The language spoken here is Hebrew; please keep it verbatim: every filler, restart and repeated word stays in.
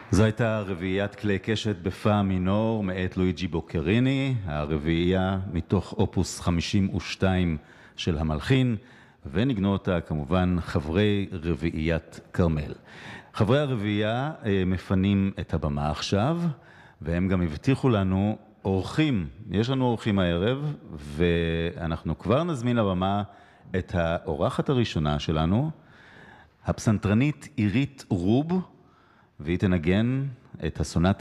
זו הייתה רביעיית כלי קשת בפא מינור מאת לואיג'י בוקריני, הרביעייה מתוך אופוס חמישים ושתיים של המלחין, ונגנו אותה כמובן חברי רביעיית כרמל. חברי הרביעייה מפנים את הבמה עכשיו, והם גם הבטיחו לנו אורחים. יש לנו אורחים הערב, ואנחנו כבר נזמין לבמה את האורחת הראשונה שלנו, הפסנתרנית עירית רוב, והיא תנגן את הסונטה